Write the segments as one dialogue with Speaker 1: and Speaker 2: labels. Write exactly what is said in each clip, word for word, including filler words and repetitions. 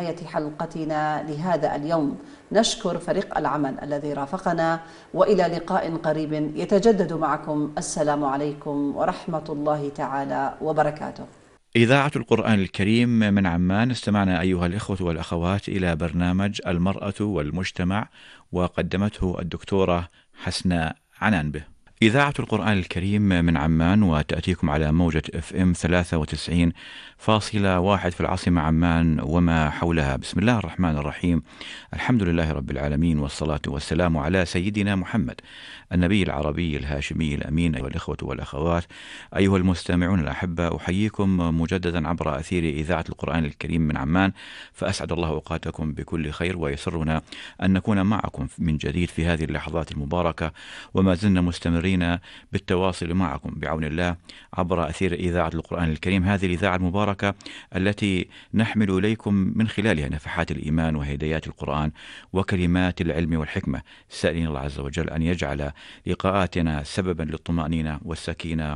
Speaker 1: نهاية حلقتنا لهذا اليوم. نشكر فريق العمل الذي رافقنا، وإلى لقاء قريب يتجدد معكم. السلام عليكم ورحمة الله تعالى وبركاته.
Speaker 2: إذاعة القرآن الكريم من عمان. استمعنا أيها الإخوة والأخوات إلى برنامج المرأة والمجتمع، وقدمته الدكتورة حسناء عنان به. إذاعة القرآن الكريم من عمان، وتأتيكم على موجة اف ام ثلاثة وتسعين فاصلة واحد في العاصمة عمان وما حولها. بسم الله الرحمن الرحيم. الحمد لله رب العالمين، والصلاة والسلام على سيدنا محمد النبي العربي الهاشمي الأمين. أيها الإخوة والأخوات، أيها المستمعون الأحبة، أحييكم مجددا عبر أثير إذاعة القرآن الكريم من عمان، فأسعد الله أوقاتكم بكل خير، ويسرنا أن نكون معكم من جديد في هذه اللحظات المباركة، وما زلنا مستمرين بالتواصل معكم بعون الله عبر أثير إذاعة القرآن الكريم، هذه الإذاعة المباركة التي نحمل إليكم من خلالها نفحات الإيمان وهدايات القرآن وكلمات العلم والحكمة، سائلين الله عز وجل أن يجعل لقاءاتنا سببا للطمأنينة والسكينة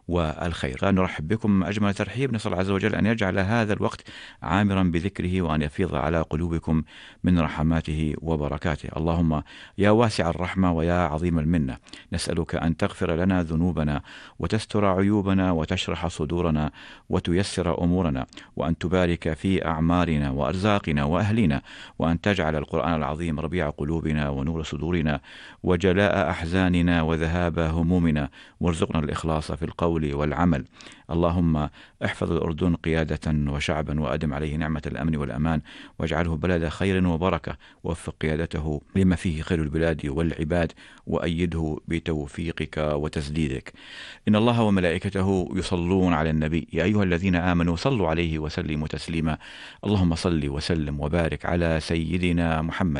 Speaker 2: والخير. نرحب بكم أجمل ترحيب، نسأل الله عز وجل أن يجعل هذا الوقت عامرا بذكره، وأن يفيض على قلوبكم من رحماته وبركاته. اللهم يا واسع الرحمة ويا عظيم المنة، نسألك أن تغفر لنا ذنوبنا وتستر عيوبنا وتشرح صدورنا وتيسر أمورنا، وأن تبارك في أعمارنا وأرزاقنا وأهلنا، وأن تجعل القرآن العظيم ربيع قلوبنا ونور صدورنا وجلاء أحزاننا وذهاب همومنا، وارزقنا الإخلاص في القول والعمل. اللهم احفظ الأردن قيادة وشعبا، وأدم عليه نعمة الأمن والأمان، واجعله بلد خير وبركة، ووفق قيادته لما فيه خير البلاد والعباد، وأيده بتوفيقك وتسديدك. إن الله وملائكته يصلون على النبي، يا أيها الذين آمنوا صلوا عليه وسلموا تسليما. اللهم صل وسلم وبارك على سيدنا محمد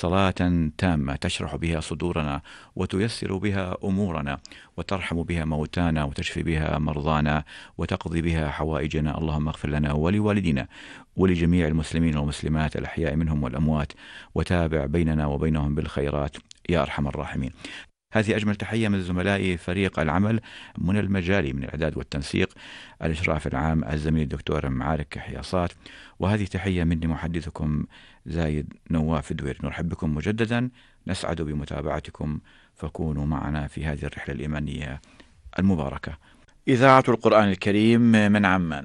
Speaker 2: صلاة تامة تشرح بها صدورنا وتيسر بها أمورنا وترحم بها موتانا وتشفي بها مرضانا وتقضي بها حوائجنا. اللهم اغفر لنا ولوالدينا ولجميع المسلمين والمسلمات الأحياء منهم والأموات، وتابع بيننا وبينهم بالخيرات يا أرحم الراحمين. هذه أجمل تحية من زملائي فريق العمل، من المجالي من الإعداد والتنسيق، الإشراف العام الزميل الدكتور معارك حياصات، وهذه تحية مني محدثكم زايد نواف دوير. نرحب بكم مجددا، نسعد بمتابعتكم، فكونوا معنا في هذه الرحلة الإيمانية المباركة. إذاعة القرآن الكريم من عمان،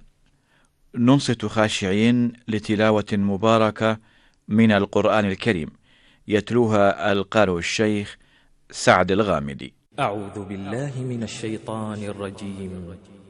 Speaker 2: ننصت خاشعين لتلاوة مباركة من القرآن الكريم، يتلوها القارئ الشيخ سعد الغامدي.
Speaker 3: أعوذ بالله من الشيطان الرجيم.